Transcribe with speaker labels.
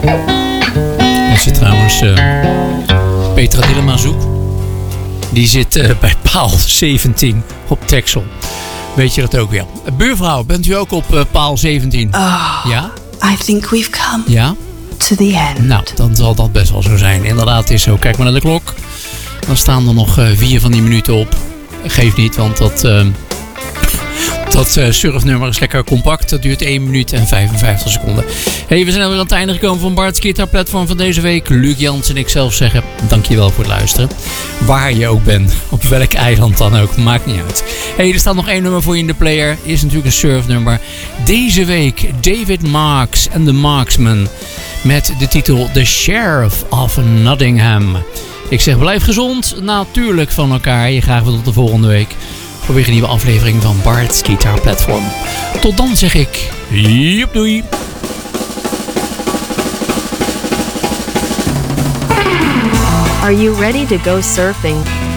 Speaker 1: Als je trouwens Petra Dillema zoekt, die zit bij paal 17 op Texel. Weet je dat ook weer? Buurvrouw, bent u ook op paal 17? Ja?
Speaker 2: I think we've come
Speaker 1: Ja?
Speaker 2: to the end.
Speaker 1: Nou, dan zal dat best wel zo zijn. Inderdaad, het is zo. Kijk maar naar de klok. Dan staan er nog 4 van die minuten op. Geeft niet, want dat surfnummer is lekker compact. Dat duurt 1 minuut en 55 seconden. Hey, we zijn alweer aan het einde gekomen van Bart's Guitar Platform van deze week. Luc Jans en ik zelf zeggen dankjewel voor het luisteren. Waar je ook bent, op welk eiland dan ook, maakt niet uit. Hey, er staat nog 1 nummer voor je in de player. Is natuurlijk een surfnummer. Deze week David Marks en The Marksmen. Met de titel The Sheriff of Nottingham. Ik zeg blijf gezond, natuurlijk van elkaar. Je graag weer tot de volgende week. Voor weer een nieuwe aflevering van Bart's Guitar Platform. Tot dan zeg ik, joep doei.
Speaker 3: Are you ready to go surfing?